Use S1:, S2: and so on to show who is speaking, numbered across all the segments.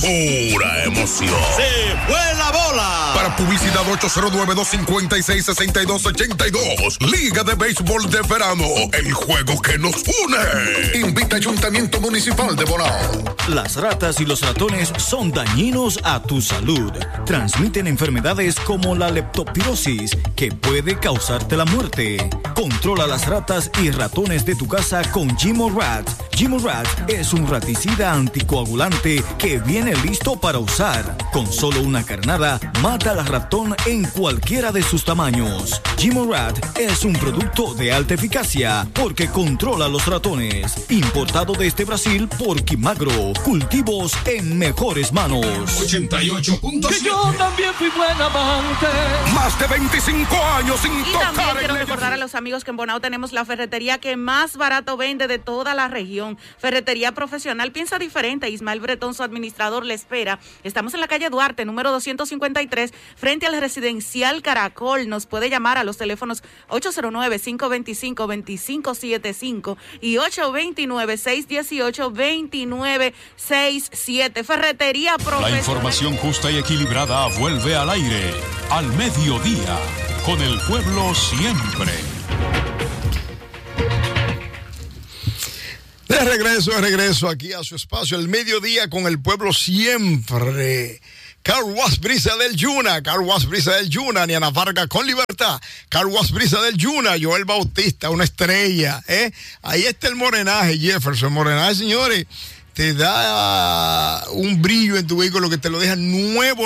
S1: pura emoción. ¡Se fue la bola! Para publicidad 809-256-6282. Liga de Béisbol de Verano. El juego que nos une. Invita Ayuntamiento Municipal de Bonao.
S2: Las ratas y los ratones son dañinos a tu salud. Transmiten enfermedades como la leptospirosis, que puede causarte la muerte. Controla las ratas y ratones de tu casa con Gimo-Rat. Gimo-Rat es un raticida anticoagulante que viene listo para usar. Con solo una carnada, mata al ratón en cualquiera de sus tamaños. Gimo-Rat es un producto de alta eficacia porque controla los ratones. Importado desde Brasil por Quimagro. Cultivos en mejores manos.
S1: 88.7.
S3: Que yo también fui buen amante.
S1: Más de 25 años sin
S4: y
S1: tocar.
S4: También quiero recordar a los amigos que en Bonao tenemos la ferretería que más barato vende de toda la región. Ferretería profesional, piensa diferente. Ismael Bretón, su administrador, le espera. Estamos en la calle Duarte, número 253, frente al residencial Caracol. Nos puede llamar a los teléfonos 809-525-2575 y 829-618-2967. Ferretería profesional.
S5: La información justa y equilibrada vuelve al aire, al mediodía, con el pueblo siempre.
S6: De regreso aquí a su espacio, el mediodía con el pueblo siempre. Car Wash Brisa del Yuna, Car Wash Brisa del Yuna, Niana Vargas con libertad. Car Wash Brisa del Yuna, Joel Bautista, una estrella. Ahí está el morenaje, Jefferson. El morenaje, señores, te da un brillo en tu vehículo que te lo deja nuevo.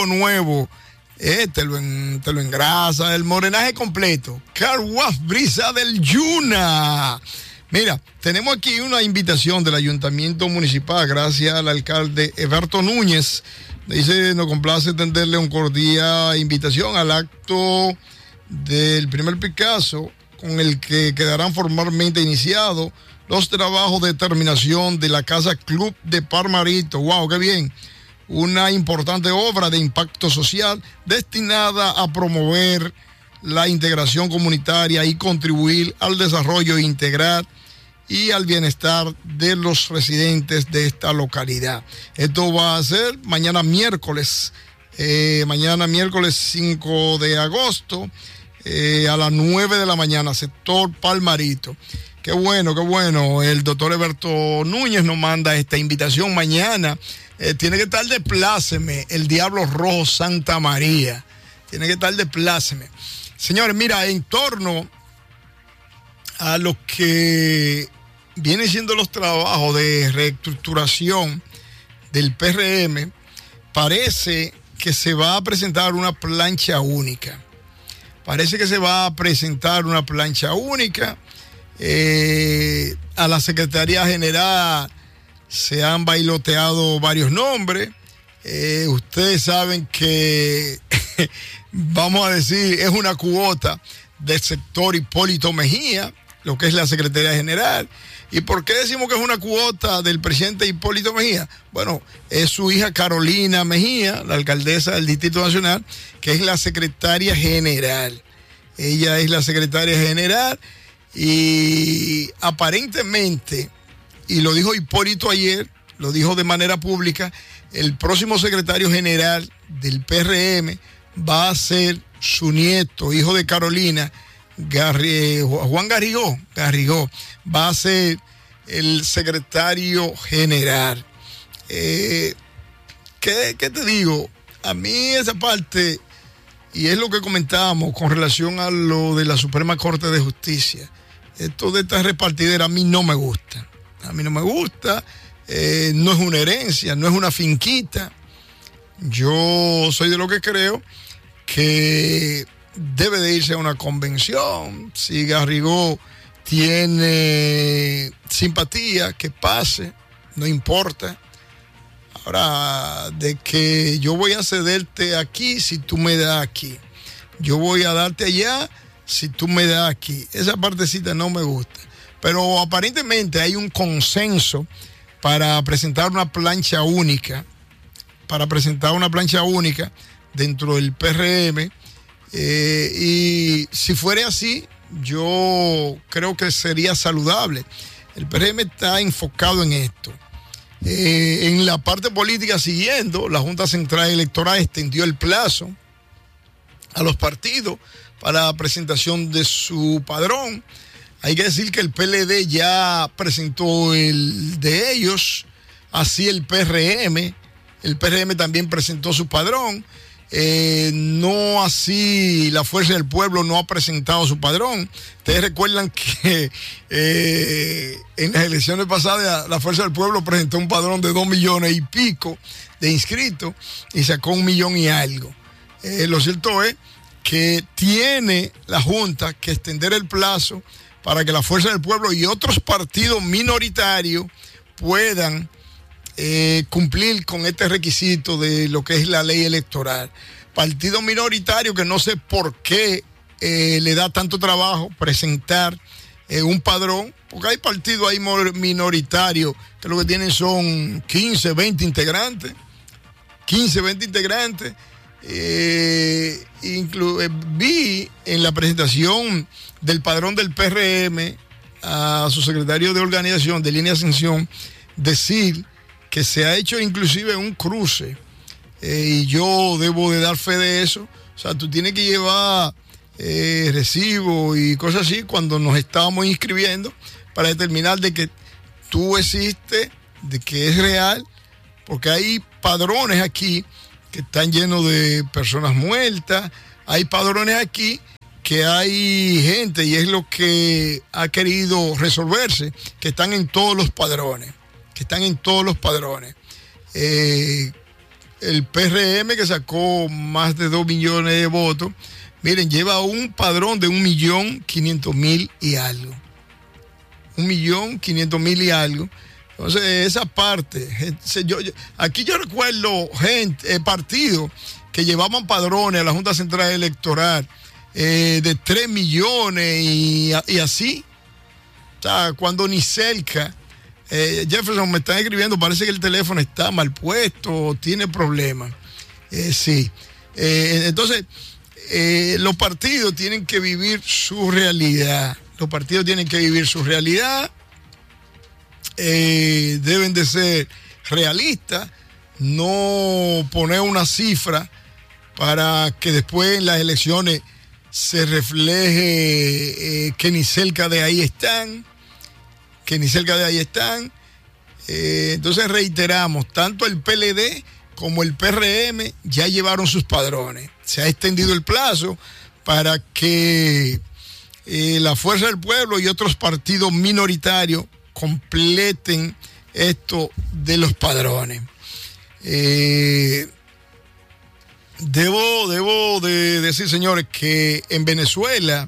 S6: Te lo engrasa, el morenaje completo. Car Wash Brisa del Yuna. Mira, tenemos aquí una invitación del Ayuntamiento Municipal, gracias al alcalde Eberto Núñez. Dice, nos complace tenderle una cordial invitación al acto del primer Picasso, con el que quedarán formalmente iniciados los trabajos de terminación de la Casa Club de Palmarito. ¡Wow, qué bien! Una importante obra de impacto social destinada a promover la integración comunitaria y contribuir al desarrollo integral y al bienestar de los residentes de esta localidad. Esto va a ser mañana miércoles 5 de agosto, a las 9 de la mañana, sector Palmarito. Qué bueno, el doctor Eberto Núñez nos manda esta invitación mañana. Tiene que estar de pláceme el Diablo Rojo Santa María. Tiene que estar de pláceme. Señores, mira, en torno a lo que vienen siendo los trabajos de reestructuración del PRM, parece que se va a presentar una plancha única. A la Secretaría General se han bailoteado varios nombres. Ustedes saben que, vamos a decir, es una cuota del sector Hipólito Mejía, lo que es la Secretaría General. ¿Y por qué decimos que es una cuota del presidente Hipólito Mejía? Bueno, es su hija Carolina Mejía, la alcaldesa del Distrito Nacional, que es la secretaria general. Ella es la secretaria general y aparentemente, y lo dijo Hipólito ayer, lo dijo de manera pública, el próximo secretario general del PRM va a ser su nieto, hijo de Carolina, Juan Garrigó va a ser el secretario general. ¿Qué te digo? A mí esa parte, y es lo que comentábamos con relación a lo de la Suprema Corte de Justicia, esto de esta repartidera a mí no me gusta. No es una herencia, no es una finquita. Yo soy de lo que creo que debe de irse a una convención. Si Garrigó tiene simpatía, que pase, no importa. Ahora, de que yo voy a cederte aquí si tú me das aquí, yo voy a darte allá si tú me das aquí, esa partecita no me gusta. Pero aparentemente hay un consenso para presentar una plancha única, dentro del PRM. Y si fuera así, yo creo que sería saludable. El PRM está enfocado en esto. En la parte política, siguiendo, la Junta Central Electoral extendió el plazo a los partidos para la presentación de su padrón. Hay que decir que el PLD ya presentó el de ellos, así el PRM. El PRM también presentó su padrón. No así la Fuerza del Pueblo no ha presentado su padrón. Ustedes recuerdan que en las elecciones pasadas la Fuerza del Pueblo presentó un padrón de 2 millones y pico de inscritos y sacó 1 millón y algo. Lo cierto es que tiene la Junta que extender el plazo para que la Fuerza del Pueblo y otros partidos minoritarios puedan cumplir con este requisito de lo que es la ley electoral. Partido minoritario que no sé por qué le da tanto trabajo presentar un padrón, porque hay partidos ahí minoritarios que lo que tienen son 15, 20 integrantes. Vi en la presentación del padrón del PRM a su secretario de organización de Línea Ascensión decir que se ha hecho inclusive un cruce, y yo debo de dar fe de eso. O sea, tú tienes que llevar recibo y cosas así cuando nos estábamos inscribiendo para determinar de que tú existes, de que es real, porque hay padrones aquí que están llenos de personas muertas, hay padrones aquí que hay gente, y es lo que ha querido resolverse, que están en todos los padrones. El PRM, que sacó más de 2 millones de votos, miren, lleva un padrón de 1.500.000 y algo. 1.500.000 y algo. Entonces, esa parte, aquí yo recuerdo partidos que llevaban padrones a la Junta Central Electoral de 3 millones y así. O sea, cuando ni cerca. Jefferson, me están escribiendo, parece que el teléfono está mal puesto, tiene problemas. Sí. Entonces, los partidos tienen que vivir su realidad. Deben de ser realistas, no poner una cifra para que después en las elecciones se refleje que ni cerca de ahí están. Entonces reiteramos, tanto el PLD como el PRM ya llevaron sus padrones. Se ha extendido el plazo para que la Fuerza del Pueblo y otros partidos minoritarios completen esto de los padrones. Debo de decir, señores, que en Venezuela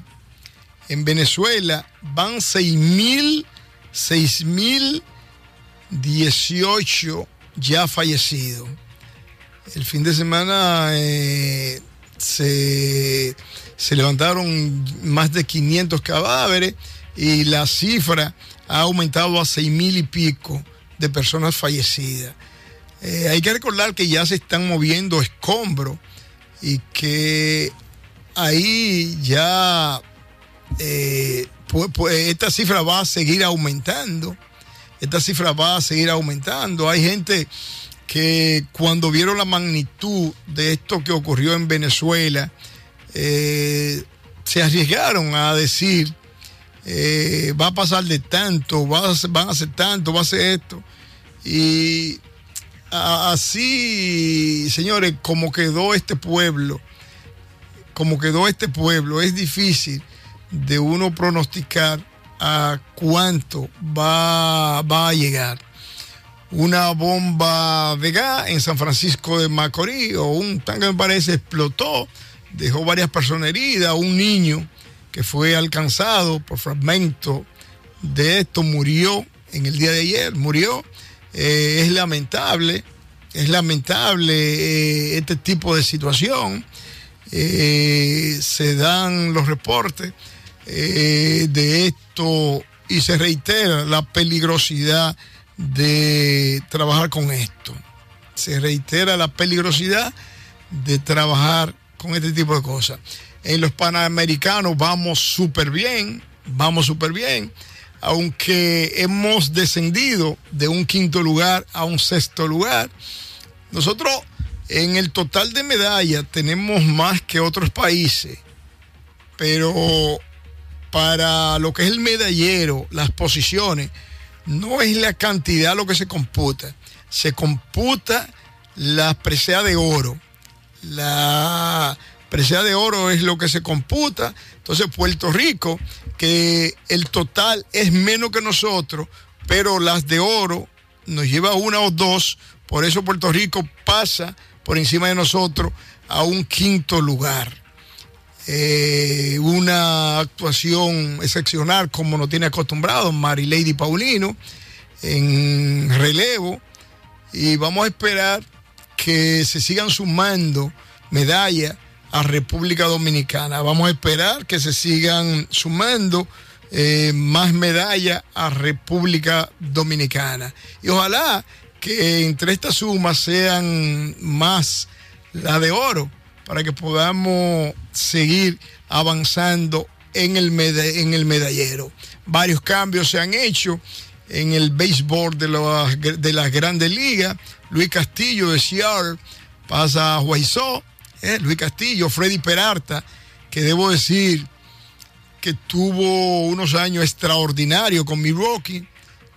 S6: van 6.018 ya fallecidos. El fin de semana se levantaron más de 500 cadáveres y la cifra ha aumentado a 6.000 y pico de personas fallecidas. Hay que recordar que ya se están moviendo escombros y que ahí ya esta cifra va a seguir aumentando. Hay gente que cuando vieron la magnitud de esto que ocurrió en Venezuela, se arriesgaron a decir, va a pasar de tanto, van a hacer tanto, va a hacer esto. Y así, señores, como quedó este pueblo, es difícil de uno pronosticar a cuánto va a llegar. Una bomba de gas en San Francisco de Macorís, o un tanque, me parece, explotó, dejó varias personas heridas. Un niño que fue alcanzado por fragmentos de esto murió en el día de ayer, es lamentable este tipo de situación. Se dan los reportes de esto y se reitera la peligrosidad de trabajar con esto. Este tipo de cosas. En los Panamericanos vamos súper bien. aunque hemos descendido de un 5º lugar a un 6º lugar, nosotros en el total de medallas tenemos más que otros países, pero para lo que es el medallero, las posiciones, no es la cantidad lo que se computa la presea de oro. La presea de oro es lo que se computa. Entonces Puerto Rico, que el total es menos que nosotros, pero las de oro nos lleva 1 o 2, por eso Puerto Rico pasa por encima de nosotros a un 5º lugar. Una actuación excepcional como nos tiene acostumbrado Marilady Paulino en relevo, y vamos a esperar que se sigan sumando medallas a República Dominicana. Vamos a esperar que se sigan sumando más medallas a República Dominicana, y ojalá que entre estas sumas sean más las de oro, para que podamos seguir avanzando en el medallero. Varios cambios se han hecho en el béisbol de las grandes ligas. Luis Castillo de Seattle pasa a Huayzó. Luis Castillo, Freddy Peralta, que debo decir que tuvo unos años extraordinarios con Milwaukee,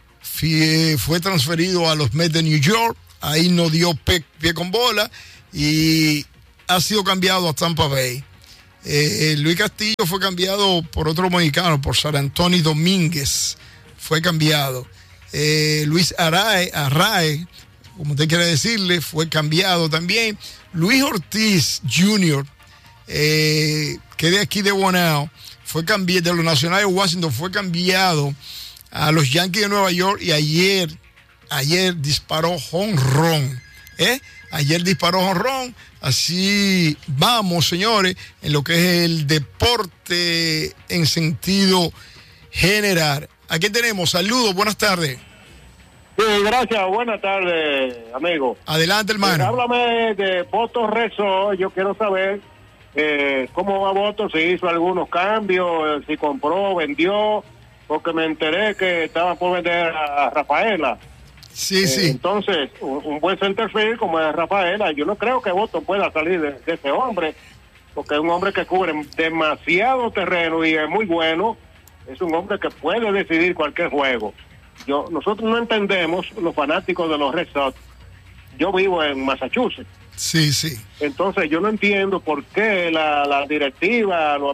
S6: fue transferido a los Mets de New York, ahí no dio pie con bola y ha sido cambiado a Tampa Bay. Luis Castillo fue cambiado por otro mexicano, por San Antonio Domínguez, fue cambiado. Luis Arrae, como usted quiere decirle, fue cambiado también. Luis Ortiz Jr., que de aquí de Bonao, fue cambiado, de los Nacionales de Washington, fue cambiado a los Yankees de Nueva York, y ayer disparó jonrón. Ayer disparó jonrón. Así vamos, señores, en lo que es el deporte en sentido general. Aquí tenemos, saludos, buenas tardes.
S7: Sí, gracias, buenas tardes, amigo.
S6: Adelante, hermano.
S7: Háblame de Votos Resort. Yo quiero saber cómo va Votos, si hizo algunos cambios, si compró, vendió, porque me enteré que estaba por vender a Rafaela.
S6: Sí, sí.
S7: Entonces, un buen centerfield como es Rafaela, yo no creo que Votos pueda salir de ese hombre, porque es un hombre que cubre demasiado terreno y es muy bueno. Es un hombre que puede decidir cualquier juego. Nosotros no entendemos, los fanáticos de los Red Sox. Yo vivo en Massachusetts.
S6: Sí, sí.
S7: Entonces yo no entiendo por qué la directiva, los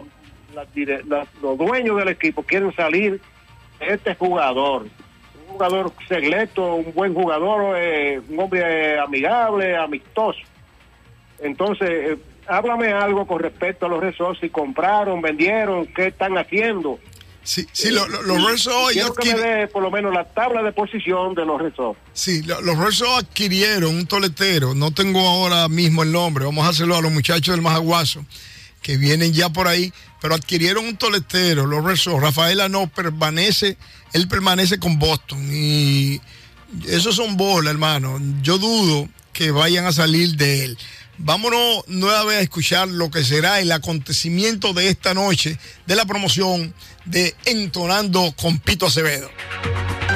S7: dueños del equipo quieren salir de este jugador. Un jugador selecto, un buen jugador, un hombre amigable, amistoso. Entonces, háblame algo con respecto a los Red Sox, si compraron, vendieron, qué están haciendo.
S6: Sí, los Red Sox...
S7: Quiero que me dé por lo menos la tabla de posición de los Red Sox.
S6: Sí, los Red Sox adquirieron un toletero, no tengo ahora mismo el nombre, vamos a hacerlo a los muchachos del Majaguazo, que vienen ya por ahí, pero adquirieron un toletero, los Red Sox. Rafaela no permanece, él permanece con Boston, y esos son bolas, hermano. Yo dudo que vayan a salir de él. Vámonos nuevamente a escuchar lo que será el acontecimiento de esta noche de la promoción de Entonando con Pito Acevedo.